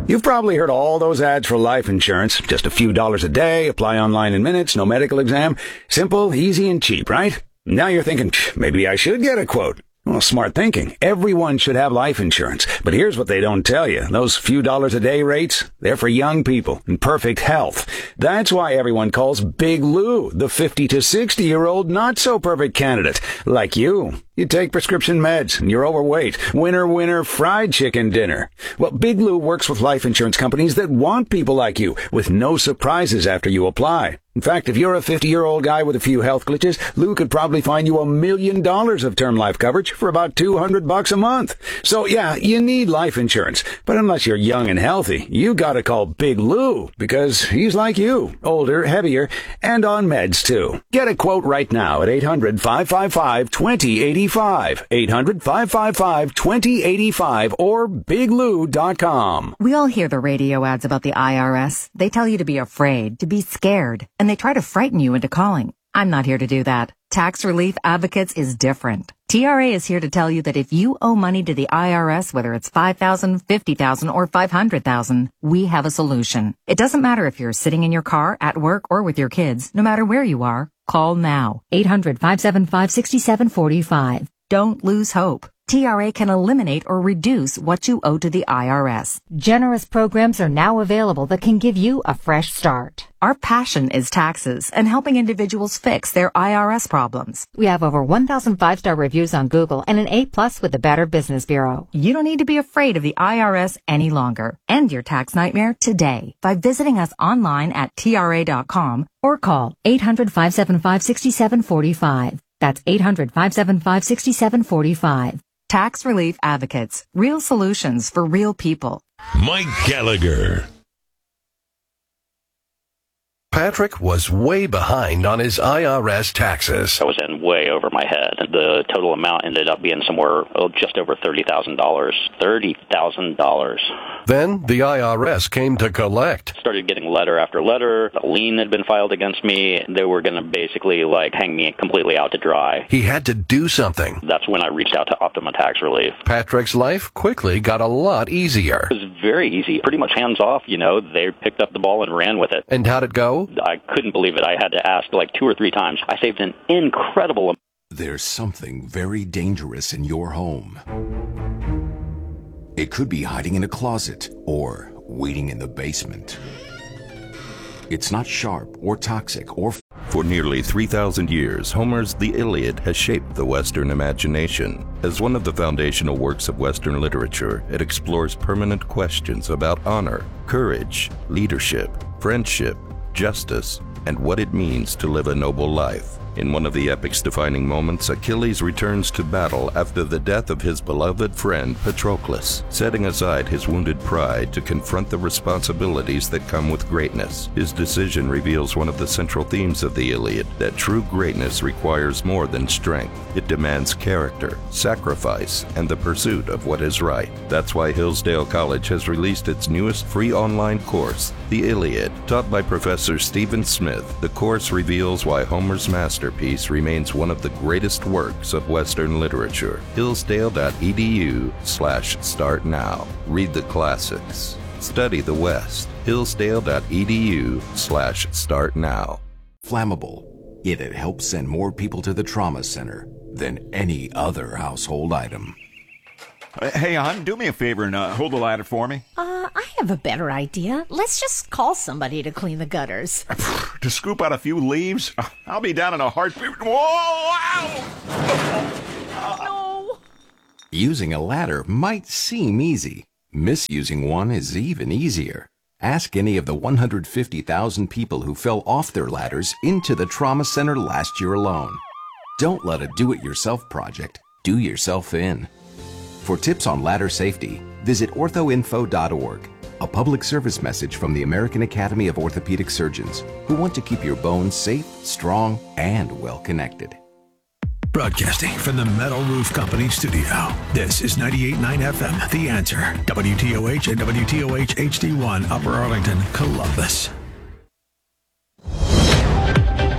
You've probably heard all those ads for life insurance. Just a few dollars a day, apply online in minutes, no medical exam. Simple, easy, and cheap, right? Now you're thinking, maybe I should get a quote. Well, smart thinking. Everyone should have life insurance. But here's what they don't tell you. Those few dollars a day rates, they're for young people in perfect health. That's why everyone calls Big Lou the 50 to 60-year-old not-so-perfect candidate. Like you. You take prescription meds, and you're overweight. Winner, fried chicken dinner. Well, Big Lou works with life insurance companies that want people like you, with no surprises after you apply. In fact, if you're a 50-year-old guy with a few health glitches, Lou could probably find you $1 million of term life coverage for about $200 a month. So yeah, you need life insurance. But unless you're young and healthy, you gotta call Big Lou, because he's like you. Older, heavier, and on meds too. Get a quote right now at 800-555-2085. 800-555-2085 or biglou.com. We all hear the radio ads about the IRS. They tell you to be afraid, to be scared, and they try to frighten you into calling. I'm not here to do that. Tax Relief Advocates is different. TRA is here to tell you that if you owe money to the IRS, whether it's $5,000, $50,000, or $500,000, we have a solution. It doesn't matter if you're sitting in your car, at work, or with your kids. No matter where you are, call now. 800-575-6745. Don't lose hope. TRA can eliminate or reduce what you owe to the IRS. Generous programs are now available that can give you a fresh start. Our passion is taxes and helping individuals fix their IRS problems. We have over 1,000 5-star reviews on Google and an A+ with the Better Business Bureau. You don't need to be afraid of the IRS any longer. End your tax nightmare today by visiting us online at TRA.com or call 800-575-6745. That's 800-575-6745. Tax Relief Advocates. Real solutions for real people. Mike Gallagher. Patrick was way behind on his IRS taxes. I was in way over my head. The total amount ended up being somewhere just over $30,000. $30,000. Then the IRS came to collect. Started getting letter after letter. A lien had been filed against me. They were going to basically hang me completely out to dry. He had to do something. That's when I reached out to Optima Tax Relief. Patrick's life quickly got a lot easier. It was very easy. Pretty much hands off, They picked up the ball and ran with it. And how'd it go? I couldn't believe it. I had to ask 2 or 3 times. I saved an incredible amount. There's something very dangerous in your home. It could be hiding in a closet or waiting in the basement. It's not sharp or toxic or... For nearly 3,000 years, Homer's The Iliad has shaped the Western imagination. As one of the foundational works of Western literature, it explores permanent questions about honor, courage, leadership, friendship, justice, and what it means to live a noble life. In one of the epic's defining moments, Achilles returns to battle after the death of his beloved friend Patroclus, setting aside his wounded pride to confront the responsibilities that come with greatness. His decision reveals one of the central themes of the Iliad, that true greatness requires more than strength. It demands character, sacrifice, and the pursuit of what is right. That's why Hillsdale College has released its newest free online course, The Iliad. Taught by Professor Stephen Smith, the course reveals why Homer's masterpiece remains one of the greatest works of Western literature. Hillsdale.edu/start now. Read the classics. Study the West. Hillsdale.edu/start now. Flammable. Yet it helps send more people to the trauma center than any other household item. Hey, hon, do me a favor and hold the ladder for me. I have a better idea. Let's just call somebody to clean the gutters. To scoop out a few leaves? I'll be down in a heartbeat. Whoa! Ow! No! Using a ladder might seem easy. Misusing one is even easier. Ask any of the 150,000 people who fell off their ladders into the trauma center last year alone. Don't let a do-it-yourself project do yourself in. For tips on ladder safety, visit orthoinfo.org, a public service message from the American Academy of Orthopedic Surgeons, who want to keep your bones safe, strong, and well-connected. Broadcasting from the Metal Roof Company studio, this is 98.9 FM, The Answer, WTOH and WTOH HD1, Upper Arlington, Columbus.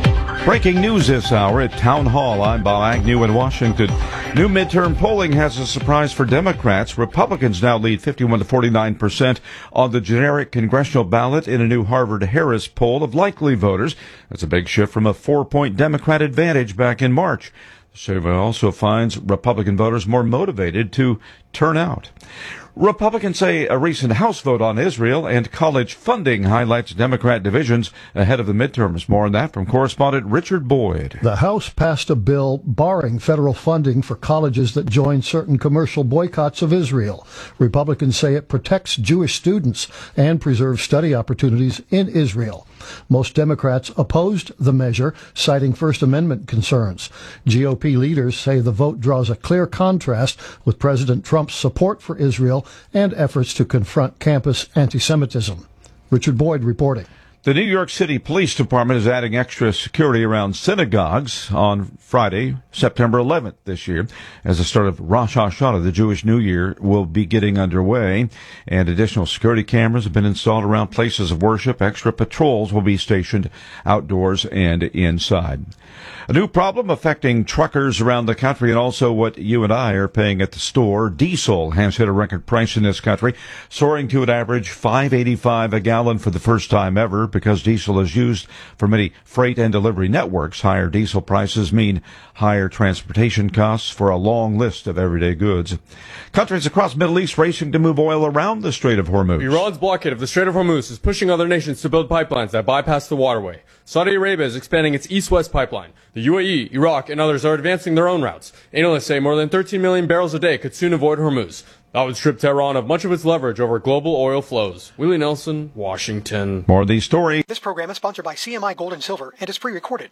Breaking news this hour at Town Hall. I'm Bob Agnew in Washington. New midterm polling has a surprise for Democrats. Republicans now lead 51 to 49% on the generic congressional ballot in a new Harvard-Harris poll of likely voters. That's a big shift from a 4-point Democrat advantage back in March. The survey also finds Republican voters more motivated to turn out. Republicans say a recent House vote on Israel and college funding highlights Democrat divisions ahead of the midterms. More on that from correspondent Richard Boyd. The House passed a bill barring federal funding for colleges that join certain commercial boycotts of Israel. Republicans say it protects Jewish students and preserves study opportunities in Israel. Most Democrats opposed the measure, citing First Amendment concerns. GOP leaders say the vote draws a clear contrast with President Trump's support for Israel and efforts to confront campus anti-Semitism. Richard Boyd reporting. The New York City Police Department is adding extra security around synagogues on Friday, September 11th this year, as the start of Rosh Hashanah, the Jewish New Year, will be getting underway. And additional security cameras have been installed around places of worship. Extra patrols will be stationed outdoors and inside. A new problem affecting truckers around the country and also what you and I are paying at the store. Diesel has hit a record price in this country, soaring to an average $5.85 a gallon for the first time ever. Because diesel is used for many freight and delivery networks, higher diesel prices mean higher transportation costs for a long list of everyday goods. Countries across the Middle East racing to move oil around the Strait of Hormuz. Iran's blockade of the Strait of Hormuz is pushing other nations to build pipelines that bypass the waterway. Saudi Arabia is expanding its east-west pipeline. The UAE, Iraq, and others are advancing their own routes. Analysts say more than 13 million barrels a day could soon avoid Hormuz. That would strip Tehran of much of its leverage over global oil flows. Willie Nelson, Washington. More of these stories. This program is sponsored by CMI Gold and Silver and is pre-recorded.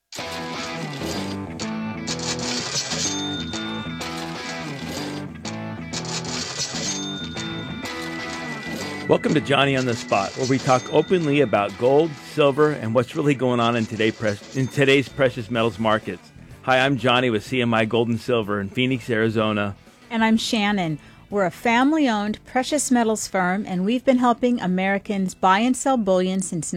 Welcome to Johnny on the Spot, where we talk openly about gold, silver, and what's really going on in today's precious metals markets. Hi, I'm Johnny with CMI Gold and Silver in Phoenix, Arizona. And I'm Shannon. We're a family-owned precious metals firm, and we've been helping Americans buy and sell bullion since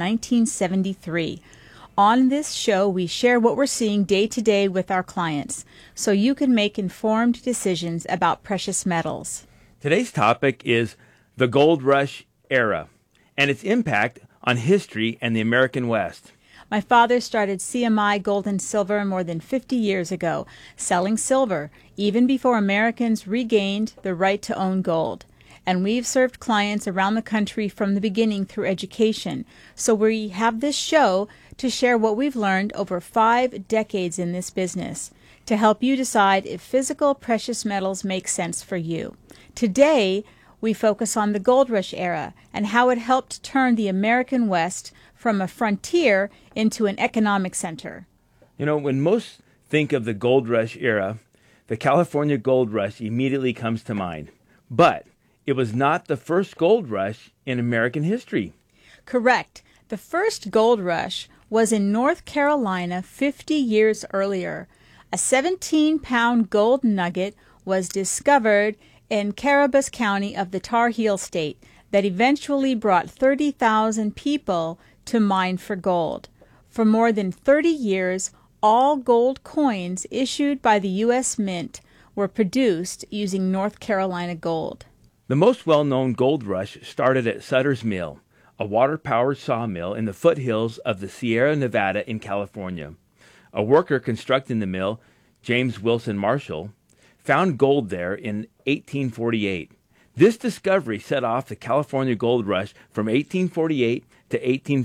1973. On this show, we share what we're seeing day to day with our clients, so you can make informed decisions about precious metals. Today's topic is the gold rush era and its impact on history and the American West. My father started CMI Gold and Silver more than 50 years ago, selling silver, even before Americans regained the right to own gold. And we've served clients around the country from the beginning through education. So we have this show to share what we've learned over 5 decades in this business, to help you decide if physical precious metals make sense for you. Today, we focus on the gold rush era and how it helped turn the American West from a frontier into an economic center. You know, when most think of the gold rush era, the California gold rush immediately comes to mind. But it was not the first gold rush in American history. Correct. The first gold rush was in North Carolina 50 years earlier. A 17-pound gold nugget was discovered in Caribous County of the Tar Heel State that eventually brought 30,000 people to mine for gold. For more than 30 years, all gold coins issued by the U.S. Mint were produced using North Carolina gold. The most well-known gold rush started at Sutter's Mill, a water-powered sawmill in the foothills of the Sierra Nevada in California. A worker constructing the mill, James Wilson Marshall, found gold there in 1848. This discovery set off the California gold rush from 1848 to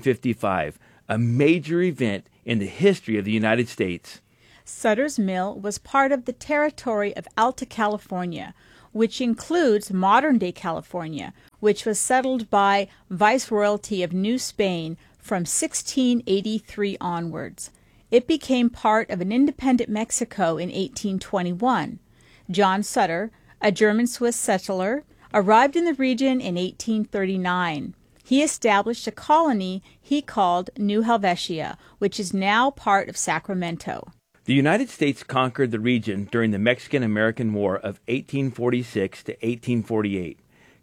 1855, a major event in the history of the United States. Sutter's Mill was part of the territory of Alta California, which includes modern-day California, which was settled by Viceroyalty of New Spain from 1683 onwards. It became part of an independent Mexico in 1821. John Sutter, a German-Swiss settler, arrived in the region in 1839. He established a colony he called New Helvetia, which is now part of Sacramento. The United States conquered the region during the Mexican-American War of 1846 to 1848.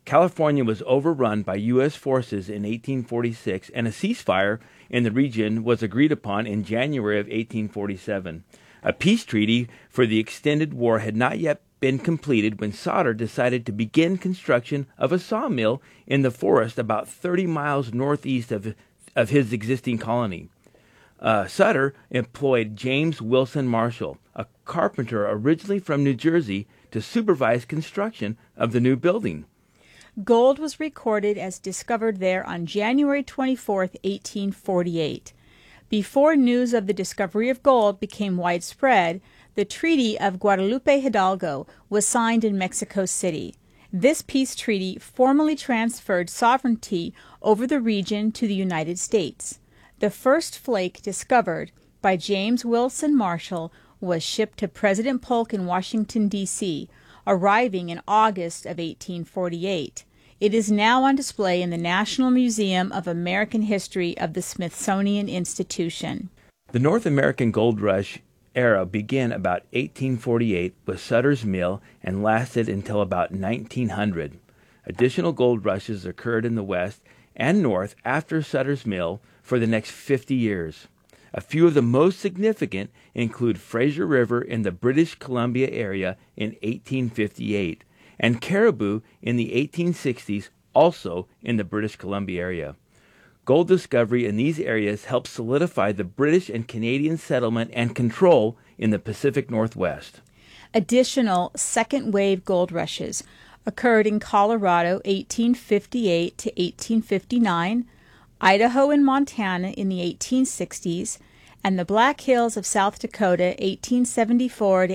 California was overrun by U.S. forces in 1846, and a ceasefire in the region was agreed upon in January of 1847. A peace treaty for the extended war had not yet been completed when Sutter decided to begin construction of a sawmill in the forest about 30 miles northeast of his existing colony. Sutter employed James Wilson Marshall, a carpenter originally from New Jersey, to supervise construction of the new building. Gold was recorded as discovered there on January 24, 1848. Before news of the discovery of gold became widespread, the Treaty of Guadalupe Hidalgo was signed in Mexico City. This peace treaty formally transferred sovereignty over the region to the United States. The first flake discovered by James Wilson Marshall was shipped to President Polk in Washington, D.C., arriving in August of 1848. It is now on display in the National Museum of American History of the Smithsonian Institution. The North American Gold Rush era began about 1848 with Sutter's Mill and lasted until about 1900. Additional gold rushes occurred in the West and North after Sutter's Mill for the next 50 years. A few of the most significant include Fraser River in the British Columbia area in 1858 and Caribou in the 1860s, also in the British Columbia area. Gold discovery in these areas helped solidify the British and Canadian settlement and control in the Pacific Northwest. Additional second-wave gold rushes occurred in Colorado 1858 to 1859, Idaho and Montana in the 1860s, and the Black Hills of South Dakota 1874 to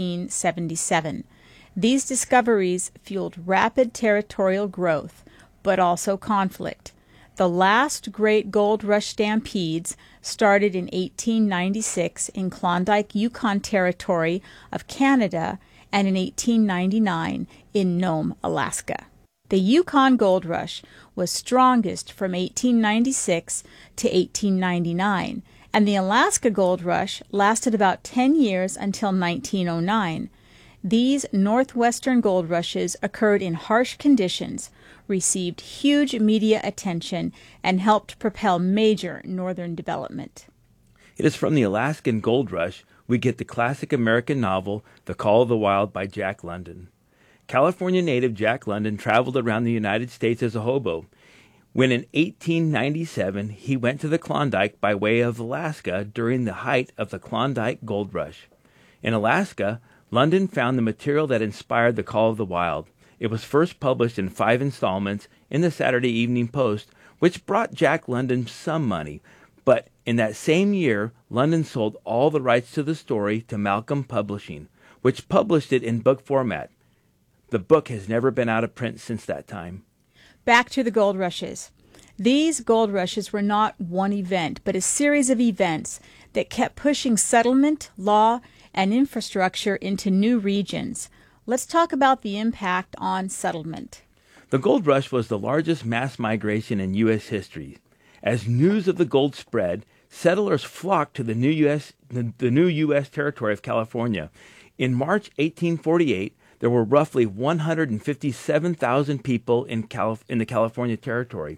1877. These discoveries fueled rapid territorial growth, but also conflict. The last great gold rush stampedes started in 1896 in Klondike, Yukon Territory of Canada, and in 1899 in Nome, Alaska. The Yukon Gold Rush was strongest from 1896 to 1899, and the Alaska Gold Rush lasted about 10 years until 1909. These northwestern gold rushes occurred in harsh conditions, received huge media attention, and helped propel major northern development. It is from the Alaskan Gold Rush we get the classic American novel The Call of the Wild by Jack London. California native Jack London traveled around the United States as a hobo. When in 1897 he went to the Klondike by way of Alaska during the height of the Klondike Gold Rush. In Alaska, London found the material that inspired The Call of the Wild. It was first published in 5 installments in the Saturday Evening Post, which brought Jack London some money. But in that same year, London sold all the rights to the story to Malcolm Publishing, which published it in book format. The book has never been out of print since that time. Back to the gold rushes. These gold rushes were not one event, but a series of events that kept pushing settlement, law, and infrastructure into new regions. Let's talk about the impact on settlement. The gold rush was the largest mass migration in U.S. history. As news of the gold spread, settlers flocked to the new U.S. territory of California. In March 1848, there were roughly 157,000 people in the California territory,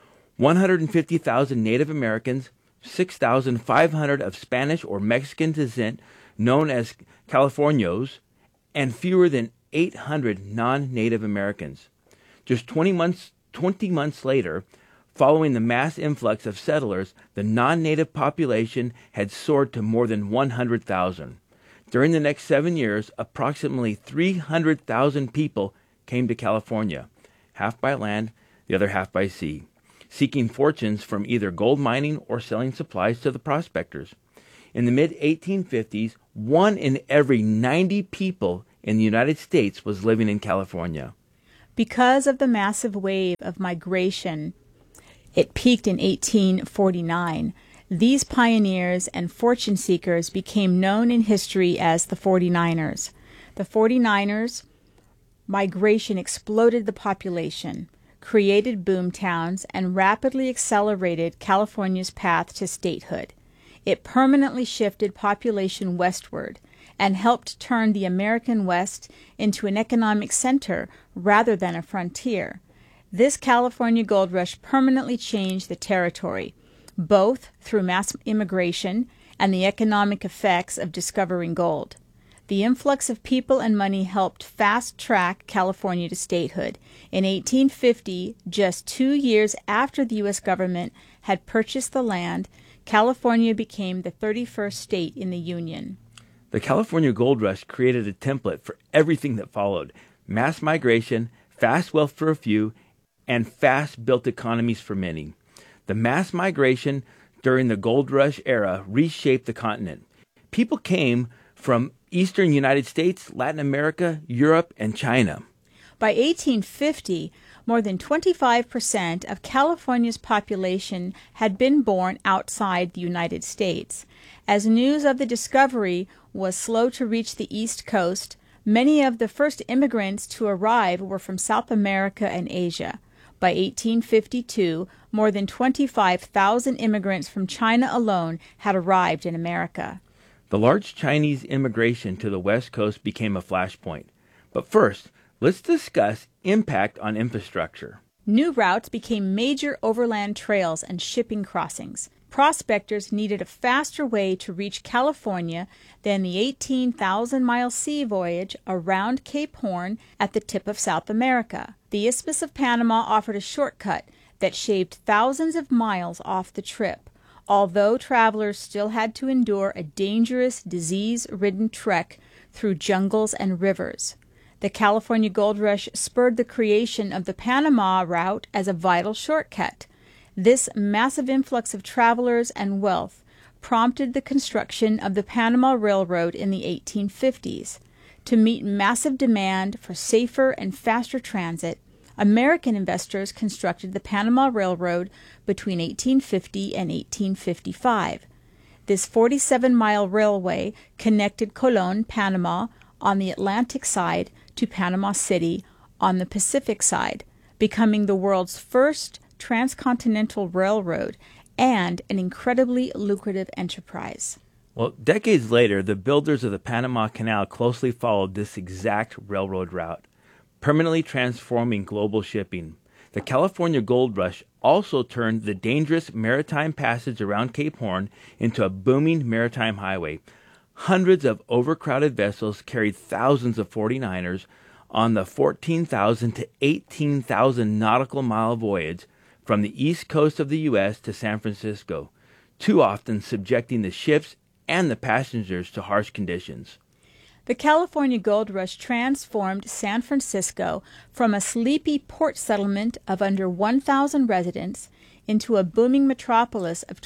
150,000 Native Americans, 6,500 of Spanish or Mexican descent, known as Californios, and fewer than 800 non-Native Americans. Just 20 months later, following the mass influx of settlers, the non-Native population had soared to more than 100,000. During the next 7 years, approximately 300,000 people came to California, half by land, the other half by sea, seeking fortunes from either gold mining or selling supplies to the prospectors. In the mid-1850s, 1 in every 90 people in the United States was living in California. Because of the massive wave of migration, it peaked in 1849. These pioneers and fortune seekers became known in history as the 49ers. The 49ers' migration exploded the population, created boom towns, and rapidly accelerated California's path to statehood. It permanently shifted population westward, and helped turn the American West into an economic center rather than a frontier. This California gold rush permanently changed the territory, both through mass immigration and the economic effects of discovering gold. The influx of people and money helped fast-track California to statehood. In 1850, just 2 years after the U.S. government had purchased the land, California became the 31st state in the Union. The California Gold Rush created a template for everything that followed: mass migration, fast wealth for a few, and fast-built economies for many. The mass migration during the Gold Rush era reshaped the continent. People came from Eastern United States, Latin America, Europe, and China. By 1850, more than 25% of California's population had been born outside the United States. As news of the discovery was slow to reach the East Coast, many of the first immigrants to arrive were from South America and Asia. By 1852, more than 25,000 immigrants from China alone had arrived in America. The large Chinese immigration to the West Coast became a flashpoint. But first, let's discuss impact on infrastructure. New routes became major overland trails and shipping crossings. Prospectors needed a faster way to reach California than the 18,000-mile sea voyage around Cape Horn at the tip of South America. The Isthmus of Panama offered a shortcut that shaved thousands of miles off the trip, although travelers still had to endure a dangerous, disease-ridden trek through jungles and rivers. The California Gold Rush spurred the creation of the Panama route as a vital shortcut. This massive influx of travelers and wealth prompted the construction of the Panama Railroad in the 1850s. To meet massive demand for safer and faster transit, American investors constructed the Panama Railroad between 1850 and 1855. This 47-mile railway connected Colón, Panama, on the Atlantic side to Panama City on the Pacific side, becoming the world's first transcontinental railroad and an incredibly lucrative enterprise. Well, decades later, the builders of the Panama Canal closely followed this exact railroad route, permanently transforming global shipping. The California Gold Rush also turned the dangerous maritime passage around Cape Horn into a booming maritime highway. Hundreds of overcrowded vessels carried thousands of 49ers on the 14,000 to 18,000 nautical mile voyage from the east coast of the U.S. to San Francisco, too often subjecting the ships and the passengers to harsh conditions. The California Gold Rush transformed San Francisco from a sleepy port settlement of under 1,000 residents into a booming metropolis of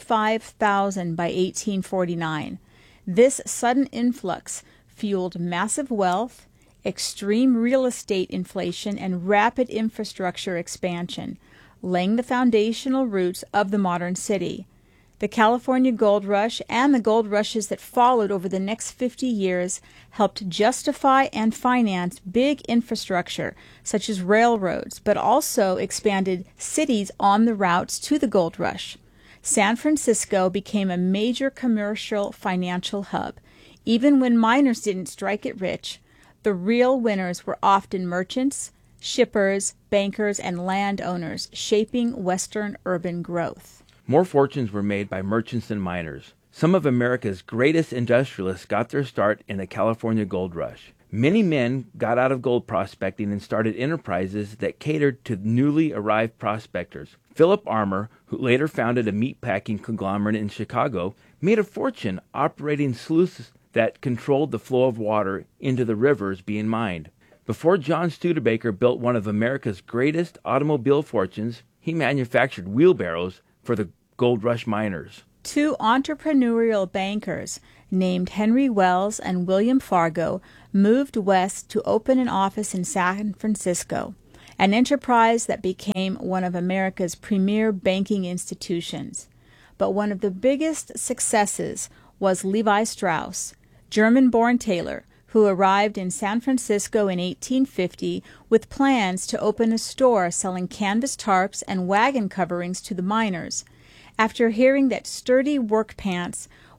25,000 by 1849. This sudden influx fueled massive wealth, extreme real estate inflation, and rapid infrastructure expansion, laying the foundational roots of the modern city. The California Gold Rush and the gold rushes that followed over the next 50 years helped justify and finance big infrastructure such as railroads, but also expanded cities on the routes to the gold rush. San Francisco became a major commercial financial hub. Even when miners didn't strike it rich, the real winners were often merchants, shippers, bankers, and landowners, shaping Western urban growth. More fortunes were made by merchants than miners. Some of America's greatest industrialists got their start in the California Gold Rush. Many men got out of gold prospecting and started enterprises that catered to newly arrived prospectors. Philip Armour, who later founded a meatpacking conglomerate in Chicago, made a fortune operating sluices that controlled the flow of water into the rivers being mined. Before John Studebaker built one of America's greatest automobile fortunes, he manufactured wheelbarrows for the Gold Rush miners. Two entrepreneurial bankers named Henry Wells and William Fargo moved west to open an office in San Francisco, an enterprise that became one of America's premier banking institutions. But one of the biggest successes was Levi Strauss, German-born tailor, who arrived in San Francisco in 1850 with plans to open a store selling canvas tarps and wagon coverings to the miners. After hearing that sturdy work pants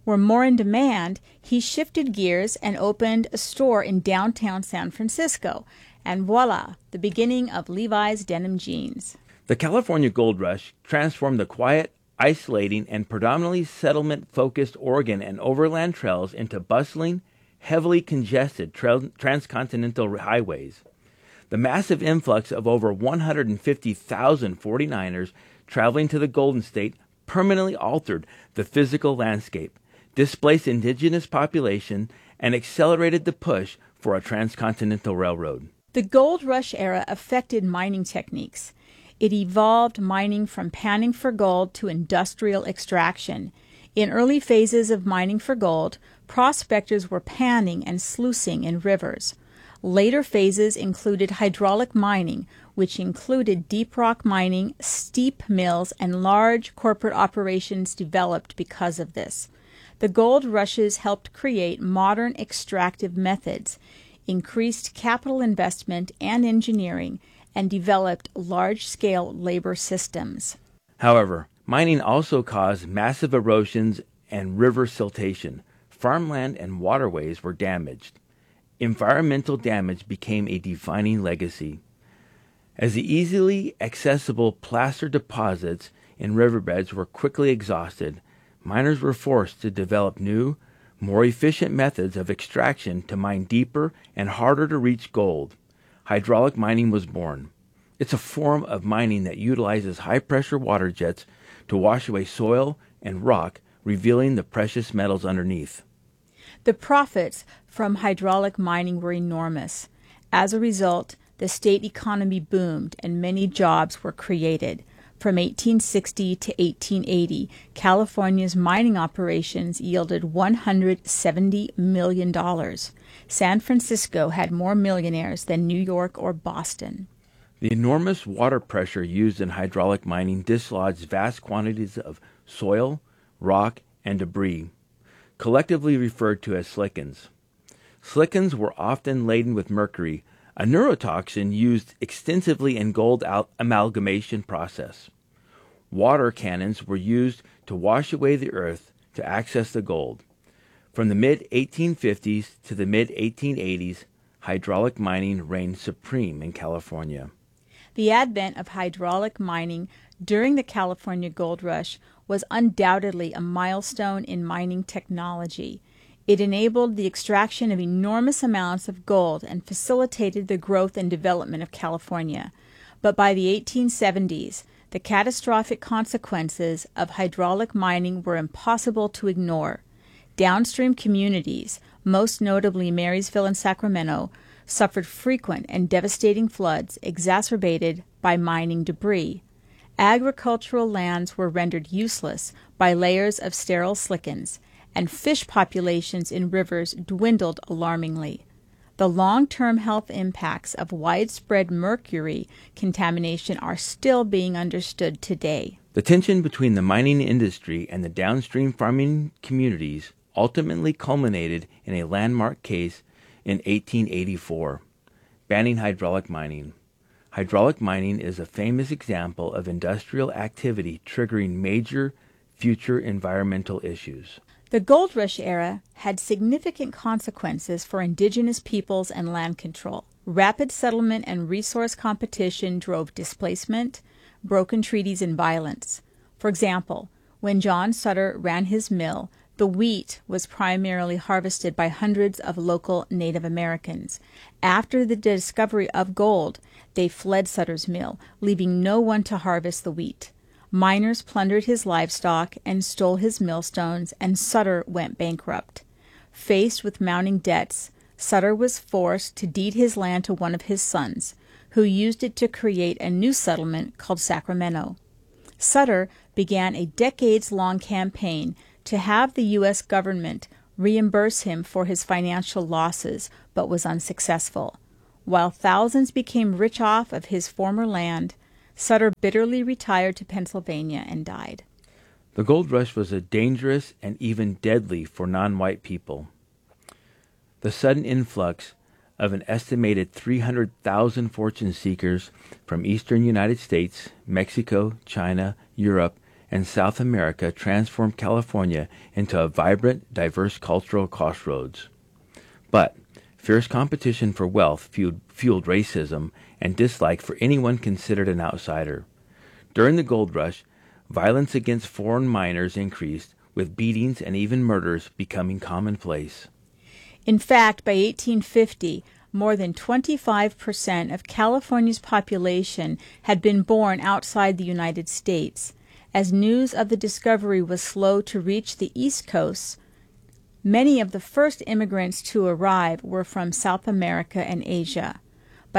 were more in demand, he shifted gears and opened a store in downtown San Francisco. And voila, the beginning of Levi's denim jeans. The California Gold Rush transformed the quiet, isolating, and predominantly settlement-focused Oregon and overland trails into bustling, heavily congested transcontinental highways. The massive influx of over 150,000 49ers traveling to the Golden State permanently altered the physical landscape, displaced indigenous population, and accelerated the push for a transcontinental railroad. The Gold Rush era affected mining techniques. It evolved mining from panning for gold to industrial extraction. In early phases of mining for gold, prospectors were panning and sluicing in rivers. Later phases included hydraulic mining, which included deep rock mining, steep mills, and large corporate operations developed because of this. The gold rushes helped create modern extractive methods, increased capital investment and engineering, and developed large-scale labor systems. However, mining also caused massive erosions and river siltation. Farmland and waterways were damaged. Environmental damage became a defining legacy. As the easily accessible placer deposits in riverbeds were quickly exhausted, miners were forced to develop new, more efficient methods of extraction to mine deeper and harder to reach gold. Hydraulic mining was born. It's a form of mining that utilizes high-pressure water jets to wash away soil and rock, revealing the precious metals underneath. The profits from hydraulic mining were enormous. As a result, the state economy boomed and many jobs were created. From 1860 to 1880, California's mining operations yielded $170 million. San Francisco had more millionaires than New York or Boston. The enormous water pressure used in hydraulic mining dislodged vast quantities of soil, rock, and debris, collectively referred to as slickens. Slickens were often laden with mercury, a neurotoxin used extensively in gold amalgamation process. Water cannons were used to wash away the earth to access the gold. From the mid-1850s to the mid-1880s, hydraulic mining reigned supreme in California. The advent of hydraulic mining during the California Gold Rush was undoubtedly a milestone in mining technology. It enabled the extraction of enormous amounts of gold and facilitated the growth and development of California. But by the 1870s, the catastrophic consequences of hydraulic mining were impossible to ignore. Downstream communities, most notably Marysville and Sacramento, suffered frequent and devastating floods exacerbated by mining debris. Agricultural lands were rendered useless by layers of sterile slickens, and fish populations in rivers dwindled alarmingly. The long-term health impacts of widespread mercury contamination are still being understood today. The tension between the mining industry and the downstream farming communities ultimately culminated in a landmark case in 1884, banning hydraulic mining. Hydraulic mining is a famous example of industrial activity triggering major future environmental issues. The Gold Rush era had significant consequences for indigenous peoples and land control. Rapid settlement and resource competition drove displacement, broken treaties, and violence. For example, when John Sutter ran his mill, the wheat was primarily harvested by hundreds of local Native Americans. After the discovery of gold, they fled Sutter's mill, leaving no one to harvest the wheat. Miners plundered his livestock and stole his millstones, and Sutter went bankrupt. Faced with mounting debts, Sutter was forced to deed his land to one of his sons, who used it to create a new settlement called Sacramento. Sutter began a decades-long campaign to have the U.S. government reimburse him for his financial losses, but was unsuccessful. While thousands became rich off of his former land, Sutter bitterly retired to Pennsylvania and died. The gold rush was dangerous and even deadly for non-white people. The sudden influx of an estimated 300,000 fortune seekers from eastern United States, Mexico, China, Europe, and South America transformed California into a vibrant, diverse cultural crossroads. But fierce competition for wealth fueled racism and dislike for anyone considered an outsider. During the gold rush, violence against foreign miners increased, with beatings and even murders becoming commonplace. In fact, by 1850, more than 25% of California's population had been born outside the United States. As news of the discovery was slow to reach the East Coast, many of the first immigrants to arrive were from South America and Asia. By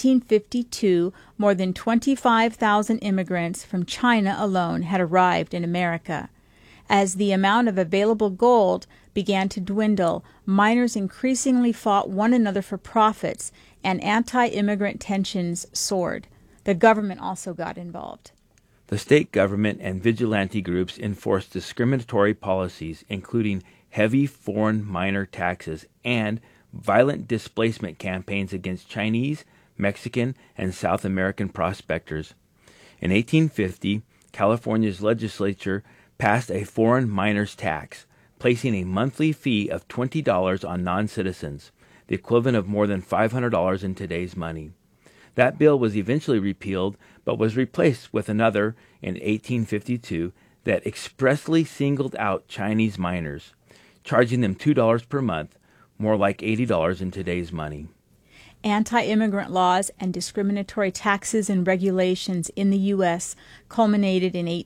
1852, more than 25,000 immigrants from China alone had arrived in America. As the amount of available gold began to dwindle, miners increasingly fought one another for profits, and anti-immigrant tensions soared. The government also got involved. The state government and vigilante groups enforced discriminatory policies, including heavy foreign miner taxes and violent displacement campaigns against Chinese, Mexican, and South American prospectors. In 1850, California's legislature passed a foreign miners tax, placing a monthly fee of $20 on non-citizens, the equivalent of more than $500 in today's money. That bill was eventually repealed, but was replaced with another in 1852 that expressly singled out Chinese miners, charging them $2 per month, more like $80 in today's money. Anti-immigrant laws and discriminatory taxes and regulations in the U.S. culminated in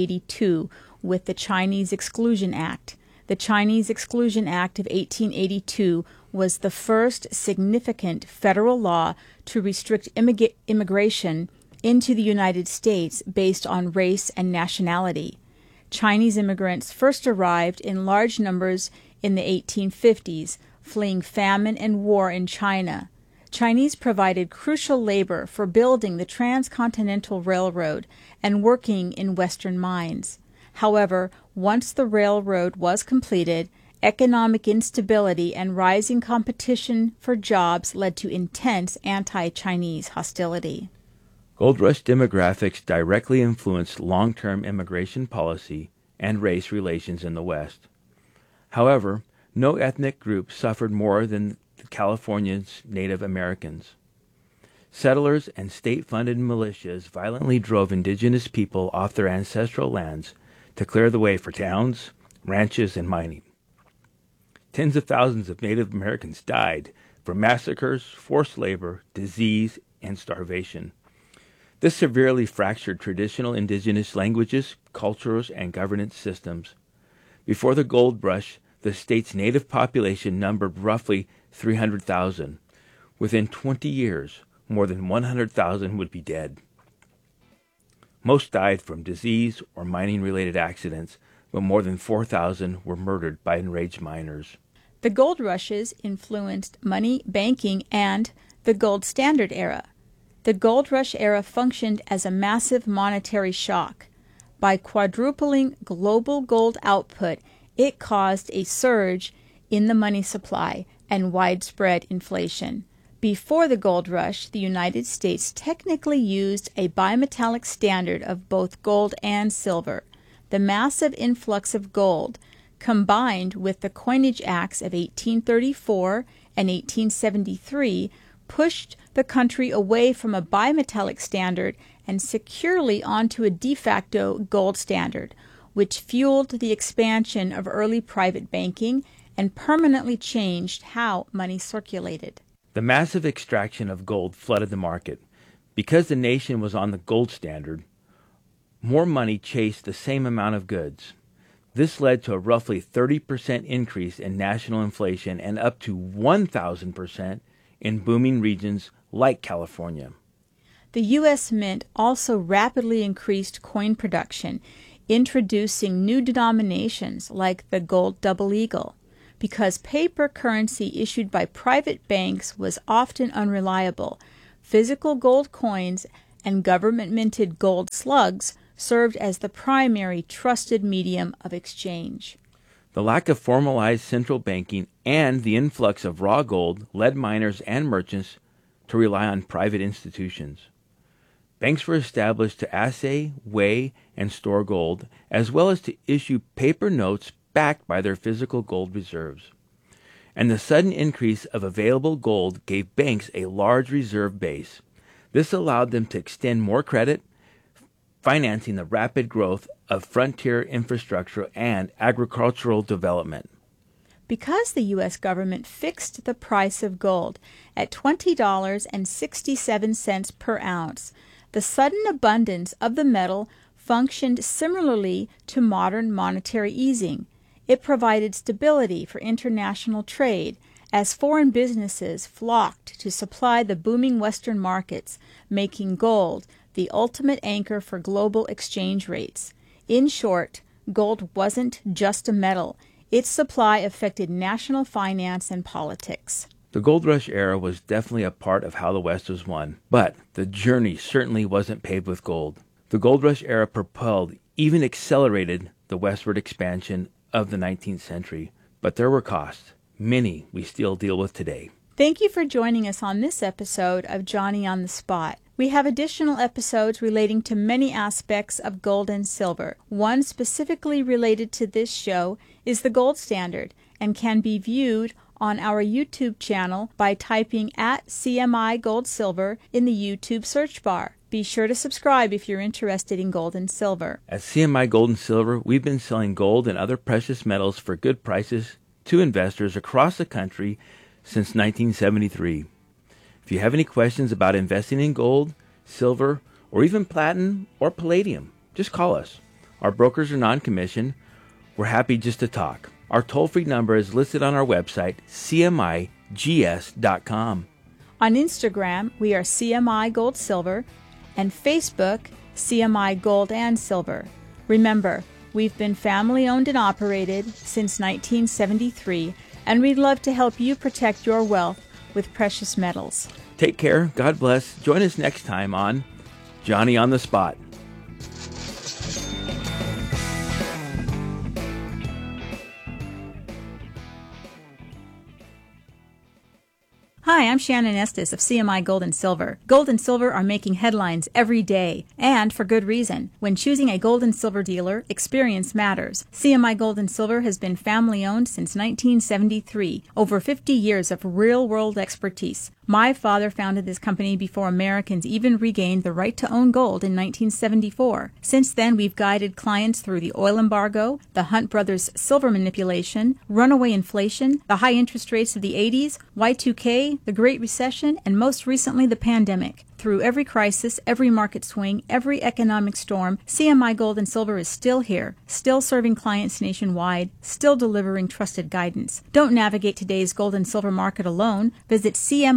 1882 with the Chinese Exclusion Act. The Chinese Exclusion Act of 1882 was the first significant federal law to restrict immigration into the United States based on race and nationality. Chinese immigrants first arrived in large numbers in the 1850s, fleeing famine and war in China. Chinese provided crucial labor for building the Transcontinental Railroad and working in Western mines. However, once the railroad was completed, economic instability and rising competition for jobs led to intense anti-Chinese hostility. Gold rush demographics directly influenced long-term immigration policy and race relations in the West. However, no ethnic group suffered more than the Californians' Native Americans. Settlers and state-funded militias violently drove indigenous people off their ancestral lands to clear the way for towns, ranches, and mining. Tens of thousands of Native Americans died from massacres, forced labor, disease, and starvation. This severely fractured traditional indigenous languages, cultures, and governance systems. Before the gold rush, the state's native population numbered roughly 300,000. Within 20 years, more than 100,000 would be dead. Most died from disease or mining-related accidents, but more than 4,000 were murdered by enraged miners. The gold rushes influenced money, banking, and the gold standard era. The gold rush era functioned as a massive monetary shock. By quadrupling global gold output, it caused a surge in the money supply and widespread inflation. Before the gold rush, the United States technically used a bimetallic standard of both gold and silver. The massive influx of gold, combined with the Coinage Acts of 1834 and 1873, pushed the country away from a bimetallic standard and securely onto a de facto gold standard, which fueled the expansion of early private banking and permanently changed how money circulated. The massive extraction of gold flooded the market. Because the nation was on the gold standard, more money chased the same amount of goods. This led to a roughly 30% increase in national inflation and up to 1,000% in booming regions like California. The U.S. Mint also rapidly increased coin production, introducing new denominations like the gold double eagle. Because paper currency issued by private banks was often unreliable, physical gold coins and government-minted gold slugs served as the primary trusted medium of exchange. The lack of formalized central banking and the influx of raw gold led miners and merchants to rely on private institutions. Banks were established to assay, weigh, and store gold, as well as to issue paper notes backed by their physical gold reserves. And the sudden increase of available gold gave banks a large reserve base. This allowed them to extend more credit, financing the rapid growth of frontier infrastructure and agricultural development. Because the U.S. government fixed the price of gold at $20.67 per ounce, the sudden abundance of the metal functioned similarly to modern monetary easing. It provided stability for international trade as foreign businesses flocked to supply the booming Western markets, making gold the ultimate anchor for global exchange rates. In short, gold wasn't just a metal. Its supply affected national finance and politics. The gold rush era was definitely a part of how the West was won, but the journey certainly wasn't paved with gold. The gold rush era propelled, even accelerated, the westward expansion of the 19th century, but there were costs, many we still deal with today. Thank you for joining us on this episode of Johnny on the Spot. We have additional episodes relating to many aspects of gold and silver. One specifically related to this show is the gold standard and can be viewed on our YouTube channel by typing at CMI Gold Silver in the YouTube search bar. Be sure to subscribe if you're interested in gold and silver. At CMI Gold and Silver, we've been selling gold and other precious metals for good prices to investors across the country since 1973. If you have any questions about investing in gold, silver, or even platinum or palladium, just call us. Our brokers are non-commissioned. We're happy just to talk. Our toll-free number is listed on our website, cmigs.com. On Instagram, we are CMI Gold Silver, and Facebook, CMI Gold and Silver. Remember, we've been family-owned and operated since 1973, and we'd love to help you protect your wealth with precious metals. Take care. God bless. Join us next time on Johnny on the Spot. Hi, I'm Shannon Estes of CMI Gold and Silver. Gold and Silver are making headlines every day, and for good reason. When choosing a gold and silver dealer, experience matters. CMI Gold and Silver has been family-owned since 1973, over 50 years of real-world expertise. My father founded this company before Americans even regained the right to own gold in 1974. Since then, we've guided clients through the oil embargo, the Hunt Brothers silver manipulation, runaway inflation, the high interest rates of the 80s, Y2K, the Great Recession, and most recently the pandemic. Through every crisis, every market swing, every economic storm, CMI Gold and Silver is still here, still serving clients nationwide, still delivering trusted guidance. Don't navigate today's gold and silver market alone. Visit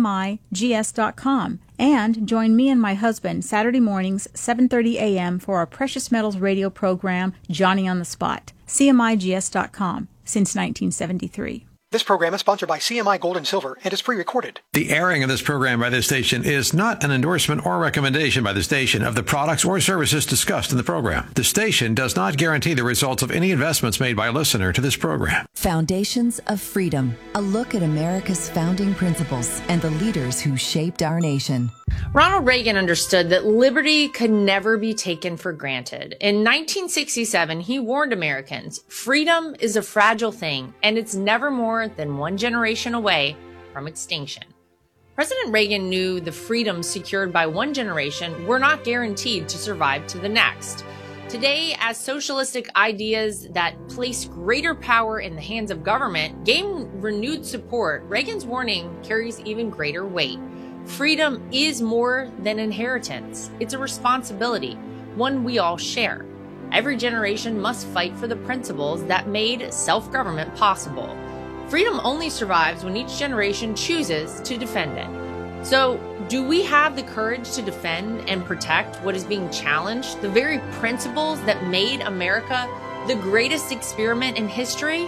CMIGS.com and join me and my husband Saturday mornings, 7:30 a.m. for our Precious Metals radio program, Johnny on the Spot. CMIGS.com since 1973. This program is sponsored by CMI Gold and Silver and is pre-recorded. The airing of this program by this station is not an endorsement or recommendation by the station of the products or services discussed in the program. The station does not guarantee the results of any investments made by a listener to this program. Foundations of Freedom, a look at America's founding principles and the leaders who shaped our nation. Ronald Reagan understood that liberty could never be taken for granted. In 1967, he warned Americans, freedom is a fragile thing, and it's never more than one generation away from extinction. President Reagan knew the freedoms secured by one generation were not guaranteed to survive to the next. Today, as socialistic ideas that place greater power in the hands of government gain renewed support, Reagan's warning carries even greater weight. Freedom is more than inheritance. It's a responsibility, one we all share. Every generation must fight for the principles that made self-government possible. Freedom only survives when each generation chooses to defend it. So, do we have the courage to defend and protect what is being challenged, the very principles that made America the greatest experiment in history?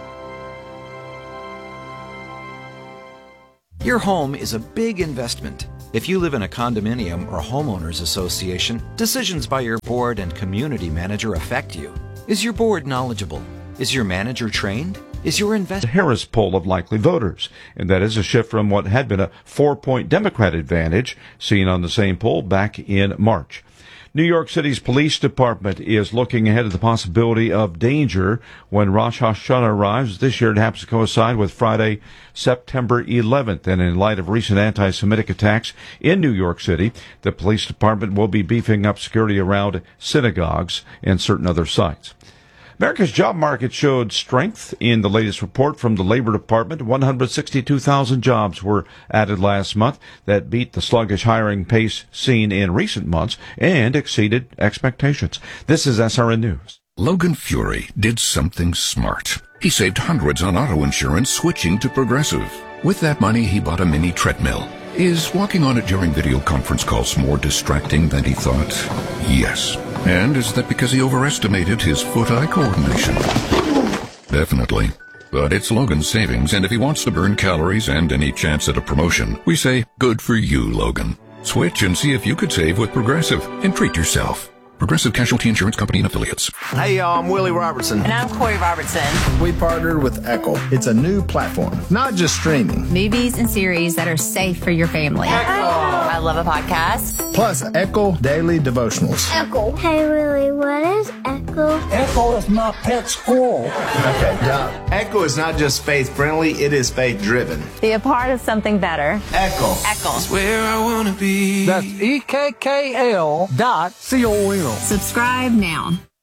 Your home is a big investment. If you live in a condominium or homeowners association, decisions by your board and community manager affect you. Is your board knowledgeable? Is your manager trained? Is your the Harris poll of likely voters, and that is a shift from what had been a 4-point Democrat advantage seen on the same poll back in March. New York City's police department is looking ahead of the possibility of danger when Rosh Hashanah arrives. This year it happens to coincide with Friday, September 11th. And in light of recent anti-Semitic attacks in New York City, the police department will be beefing up security around synagogues and certain other sites. America's job market showed strength in the latest report from the Labor Department. 162,000 jobs were added last month. That beat the sluggish hiring pace seen in recent months and exceeded expectations. This is SRN News. Logan Fury did something smart. He saved hundreds on auto insurance switching to Progressive. With that money, he bought a mini treadmill. Is walking on it during video conference calls more distracting than he thought? Yes. And is that because he overestimated his foot-eye coordination? Definitely. But it's Logan's savings, and if he wants to burn calories and any chance at a promotion, we say, good for you, Logan. Switch and see if you could save with Progressive and treat yourself. Progressive Casualty Insurance Company and Affiliates. Hey, y'all, I'm Willie Robertson. And I'm Corey Robertson. We partnered with Echo. It's a new platform, not just streaming. Movies and series that are safe for your family. Echo! I love a podcast. Plus, Echo Daily Devotionals. Echo. Hey, Willie, what is Echo? Echo is my pet squirrel. Okay, Doc. Echo is not just faith-friendly, it is faith-driven. Be a part of something better. Echo. Echo. It's where I want to be. That's EKKL.com. Subscribe now.